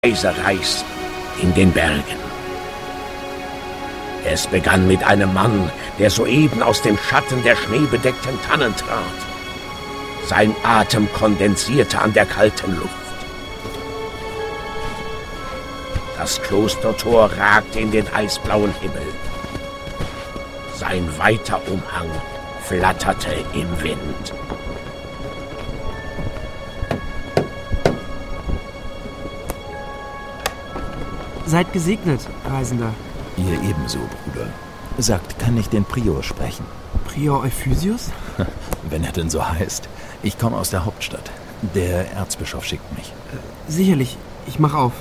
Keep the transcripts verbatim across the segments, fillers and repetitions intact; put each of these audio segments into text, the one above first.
Kaiserreichs in den Bergen. Es begann mit einem Mann, der soeben aus dem Schatten der schneebedeckten Tannen trat. Sein Atem kondensierte an der kalten Luft. Das Klostertor ragte in den eisblauen Himmel. Sein weiter Umhang flatterte im Wind. Seid gesegnet, Reisender. Ihr ebenso, Bruder. Sagt, kann ich den Prior sprechen? Prior Euphysius? Wenn er denn so heißt. Ich komme aus der Hauptstadt. Der Erzbischof schickt mich. Äh, sicherlich. Ich mach auf.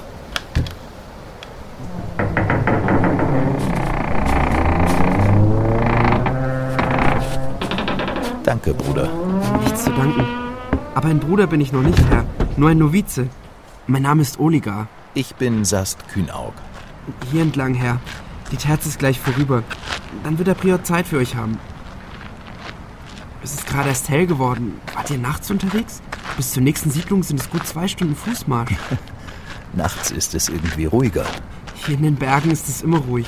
Danke, Bruder. Nichts zu danken. Aber ein Bruder bin ich noch nicht, Herr. Nur ein Novize. Mein Name ist Oligar. Ich bin Sast Kühnaug. Hier entlang, Herr. Die Terz ist gleich vorüber. Dann wird der Prior Zeit für euch haben. Es ist gerade erst hell geworden. Wart ihr nachts unterwegs? Bis zur nächsten Siedlung sind es gut zwei Stunden Fußmarsch. Nachts ist es irgendwie ruhiger. Hier in den Bergen ist es immer ruhig.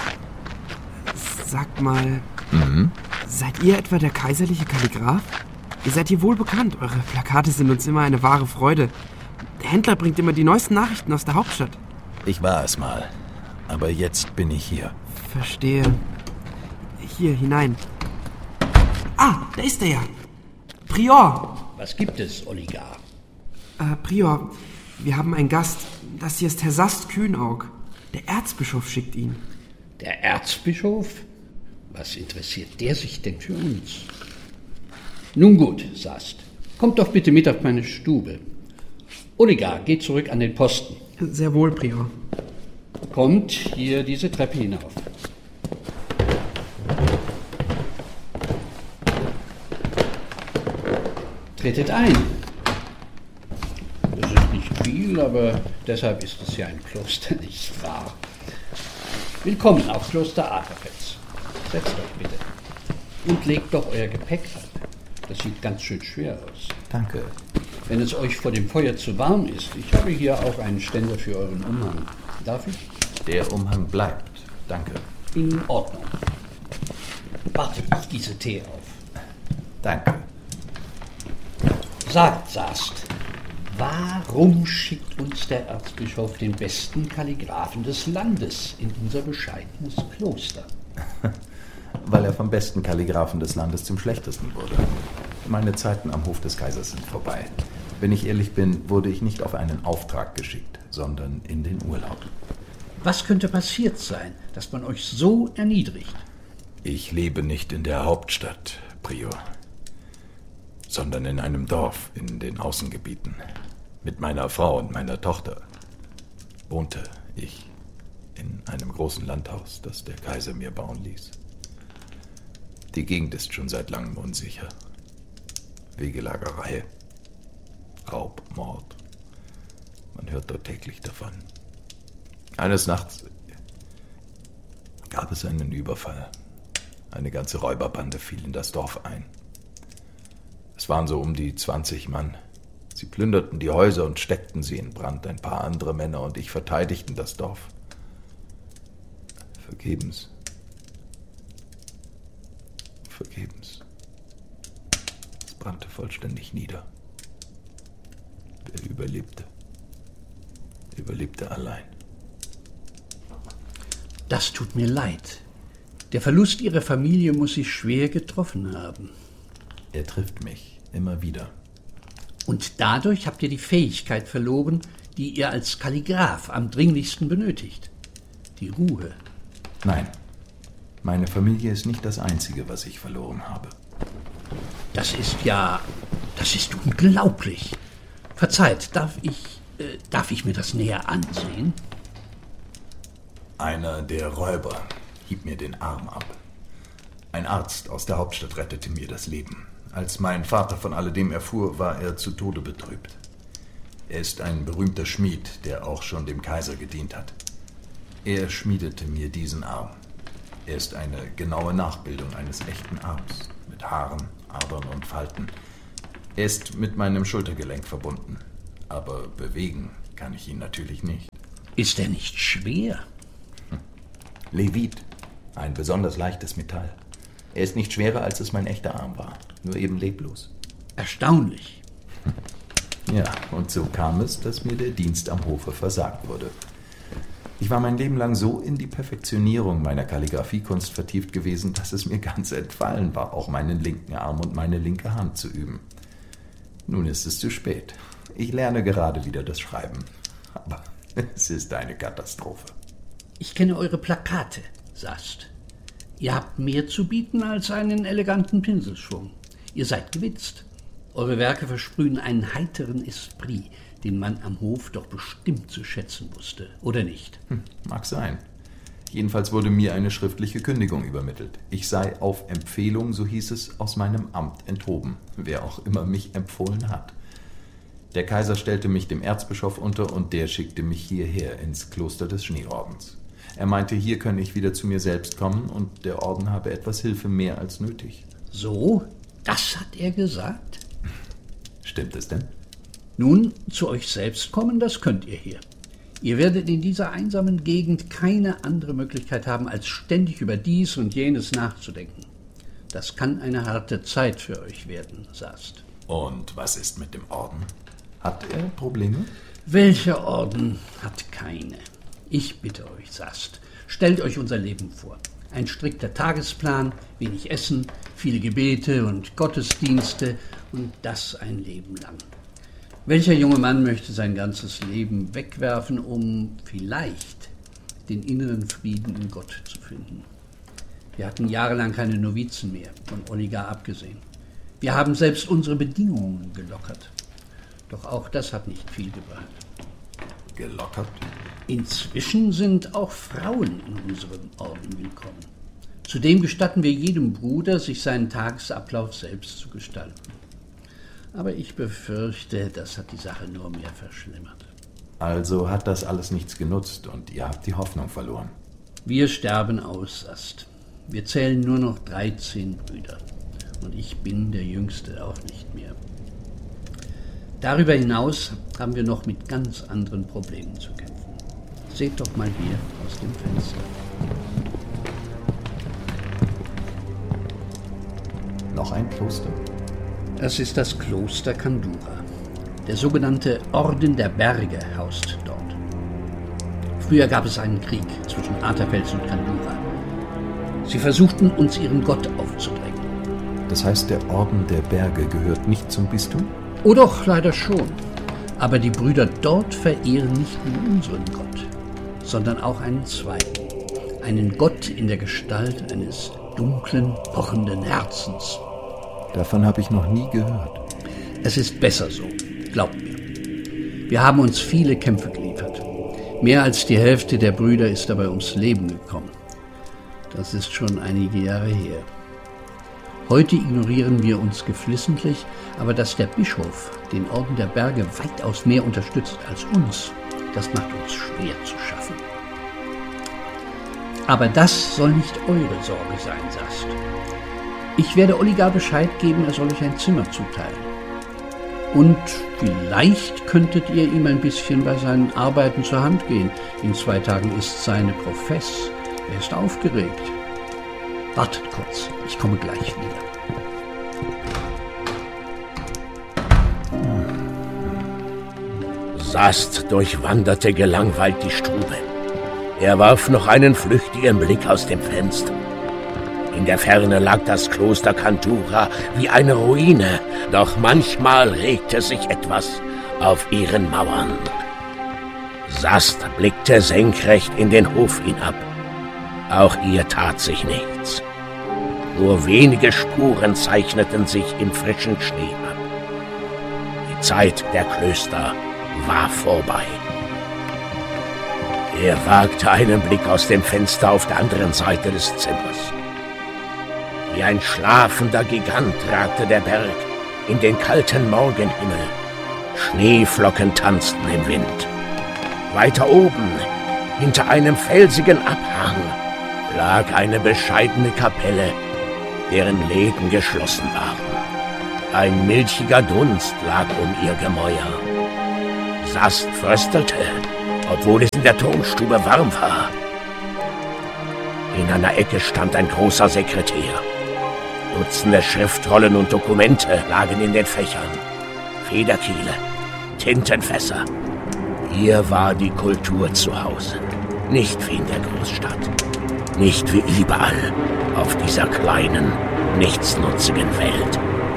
Sagt mal, Mhm. seid ihr etwa der kaiserliche Kalligraph? Ihr seid hier wohl bekannt. Eure Plakate sind uns immer eine wahre Freude. Der Händler bringt immer die neuesten Nachrichten aus der Hauptstadt. Ich war es mal. Aber jetzt bin ich hier. Verstehe. Hier, hinein. Ah, da ist er ja. Prior. Was gibt es, Oligar? Äh, Prior, wir haben einen Gast. Das hier ist Herr Sast Kühnaug. Der Erzbischof schickt ihn. Der Erzbischof? Was interessiert der sich denn für uns? Nun gut, Sast. Kommt doch bitte mit auf meine Stube. Oligar, geht zurück an den Posten. Sehr wohl, Prior. Kommt hier diese Treppe hinauf. Tretet ein. Das ist nicht viel, aber deshalb ist es ja ein Kloster, nicht wahr? Willkommen auf Kloster Akerfels. Setzt euch bitte. Und legt doch euer Gepäck ab. Das sieht ganz schön schwer aus. Danke. Wenn es euch vor dem Feuer zu warm ist, ich habe hier auch einen Ständer für euren Umhang. Darf ich? Der Umhang bleibt. Danke. In Ordnung. Warte, ich gieße Tee auf. Danke. Sagt, Sast, warum schickt uns der Erzbischof den besten Kalligraphen des Landes in unser bescheidenes Kloster? Weil er vom besten Kalligraphen des Landes zum schlechtesten wurde. Meine Zeiten am Hof des Kaisers sind vorbei. Wenn ich ehrlich bin, wurde ich nicht auf einen Auftrag geschickt, sondern in den Urlaub. Was könnte passiert sein, dass man euch so erniedrigt? Ich lebe nicht in der Hauptstadt, Prior, sondern in einem Dorf in den Außengebieten. Mit meiner Frau und meiner Tochter wohnte ich in einem großen Landhaus, das der Kaiser mir bauen ließ. Die Gegend ist schon seit langem unsicher. Wegelagerei, Raub, Mord. Man hört dort täglich davon. Eines Nachts gab es einen Überfall. Eine ganze Räuberbande fiel in das Dorf ein. Es waren so um die zwanzig Mann. Sie plünderten die Häuser und steckten sie in Brand. Ein paar andere Männer und ich verteidigten das Dorf. Vergebens. Vergebens. Es brannte vollständig nieder. Wer überlebte, überlebte allein. Das tut mir leid. Der Verlust ihrer Familie muss sie schwer getroffen haben. Er trifft mich immer wieder. Und dadurch habt ihr die Fähigkeit verloren, die ihr als Kalligraph am dringlichsten benötigt. Die Ruhe. Nein, meine Familie ist nicht das Einzige, was ich verloren habe. Das ist ja... das ist unglaublich. Verzeiht, darf ich... Äh, darf ich mir das näher ansehen? Einer der Räuber hieb mir den Arm ab. Ein Arzt aus der Hauptstadt rettete mir das Leben. Als mein Vater von alledem erfuhr, war er zu Tode betrübt. Er ist ein berühmter Schmied, der auch schon dem Kaiser gedient hat. Er schmiedete mir diesen Arm. Er ist eine genaue Nachbildung eines echten Arms, mit Haaren, Adern und Falten. Er ist mit meinem Schultergelenk verbunden, aber bewegen kann ich ihn natürlich nicht. Ist er nicht schwer? Hm. Levit, ein besonders leichtes Metall. Er ist nicht schwerer, als es mein echter Arm war, nur eben leblos. Erstaunlich. Ja, und so kam es, dass mir der Dienst am Hofe versagt wurde. Ich war mein Leben lang so in die Perfektionierung meiner Kalligraphiekunst vertieft gewesen, dass es mir ganz entfallen war, auch meinen linken Arm und meine linke Hand zu üben. Nun ist es zu spät. Ich lerne gerade wieder das Schreiben. Aber es ist eine Katastrophe. Ich kenne eure Plakate, Sast. Ihr habt mehr zu bieten als einen eleganten Pinselschwung. Ihr seid gewitzt. Eure Werke versprühen einen heiteren Esprit, den man am Hof doch bestimmt zu schätzen wusste, oder nicht? Hm, mag sein. Jedenfalls wurde mir eine schriftliche Kündigung übermittelt. Ich sei auf Empfehlung, so hieß es, aus meinem Amt enthoben, wer auch immer mich empfohlen hat. Der Kaiser stellte mich dem Erzbischof unter und der schickte mich hierher ins Kloster des Schneeordens. Er meinte, hier könne ich wieder zu mir selbst kommen und der Orden habe etwas Hilfe mehr als nötig. So? Das hat er gesagt? Stimmt es denn? Nun, zu euch selbst kommen, das könnt ihr hier. Ihr werdet in dieser einsamen Gegend keine andere Möglichkeit haben, als ständig über dies und jenes nachzudenken. Das kann eine harte Zeit für euch werden, Sast. Und was ist mit dem Orden? Hat er Probleme? Welcher Orden hat keine? Ich bitte euch, Sast, stellt euch unser Leben vor. Ein strikter Tagesplan, wenig Essen, viele Gebete und Gottesdienste und das ein Leben lang. Welcher junge Mann möchte sein ganzes Leben wegwerfen, um vielleicht den inneren Frieden in Gott zu finden? Wir hatten jahrelang keine Novizen mehr, von Oligar abgesehen. Wir haben selbst unsere Bedingungen gelockert. Doch auch das hat nicht viel gebracht. Gelockert? Inzwischen sind auch Frauen in unserem Orden willkommen. Zudem gestatten wir jedem Bruder, sich seinen Tagesablauf selbst zu gestalten. Aber ich befürchte, das hat die Sache nur mehr verschlimmert. Also hat das alles nichts genutzt und ihr habt die Hoffnung verloren. Wir sterben aus, Ast. Wir zählen nur noch dreizehn Brüder. Und ich bin der Jüngste auch nicht mehr. Darüber hinaus haben wir noch mit ganz anderen Problemen zu kämpfen. Seht doch mal hier aus dem Fenster. Noch ein Kloster? Das ist das Kloster Kandura. Der sogenannte Orden der Berge haust dort. Früher gab es einen Krieg zwischen Atafels und Kandura. Sie versuchten, uns ihren Gott aufzudrängen. Das heißt, der Orden der Berge gehört nicht zum Bistum? Oh doch, leider schon. Aber die Brüder dort verehren nicht nur unseren Gott, sondern auch einen zweiten. Einen Gott in der Gestalt eines dunklen, pochenden Herzens. Davon habe ich noch nie gehört. Es ist besser so, glaubt mir. Wir haben uns viele Kämpfe geliefert. Mehr als die Hälfte der Brüder ist dabei ums Leben gekommen. Das ist schon einige Jahre her. Heute ignorieren wir uns geflissentlich, aber dass der Bischof den Orden der Berge weitaus mehr unterstützt als uns, das macht uns schwer zu schaffen. Aber das soll nicht eure Sorge sein, Sast. Ich werde Oligar Bescheid geben, er soll euch ein Zimmer zuteilen. Und vielleicht könntet ihr ihm ein bisschen bei seinen Arbeiten zur Hand gehen. In zwei Tagen ist seine Profess. Er ist aufgeregt. Wartet kurz, ich komme gleich wieder. Sast durchwanderte gelangweilt die Stube. Er warf noch einen flüchtigen Blick aus dem Fenster. In der Ferne lag das Kloster Kandura wie eine Ruine, doch manchmal regte sich etwas auf ihren Mauern. Sast blickte senkrecht in den Hof hinab. Auch ihr tat sich nichts. Nur wenige Spuren zeichneten sich im frischen Schnee ab. Die Zeit der Klöster war vorbei. Er wagte einen Blick aus dem Fenster auf der anderen Seite des Zimmers. Wie ein schlafender Gigant ragte der Berg in den kalten Morgenhimmel. Schneeflocken tanzten im Wind. Weiter oben, hinter einem felsigen Abhang, lag eine bescheidene Kapelle, deren Läden geschlossen waren. Ein milchiger Dunst lag um ihr Gemäuer. Sast fröstelte, obwohl es in der Turmstube warm war. In einer Ecke stand ein großer Sekretär. Dutzende Schriftrollen und Dokumente lagen in den Fächern. Federkiele, Tintenfässer. Hier war die Kultur zu Hause. Nicht wie in der Großstadt. Nicht wie überall auf dieser kleinen, nichtsnutzigen Welt.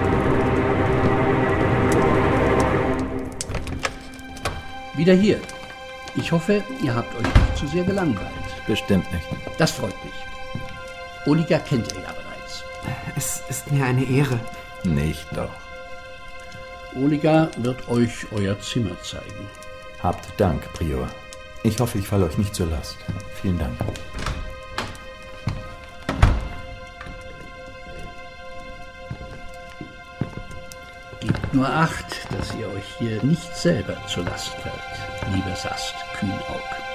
Wieder hier. Ich hoffe, ihr habt euch nicht zu sehr gelangweilt. Bestimmt nicht. Das freut mich. Oliga kennt ihr ja bereits. Es ist mir eine Ehre. Nicht doch. Oliga wird euch euer Zimmer zeigen. Habt Dank, Prior. Ich hoffe, ich falle euch nicht zur Last. Vielen Dank. Gebt nur Acht, dass ihr euch hier nicht selber zur Last fällt, lieber Sast Kühnaug.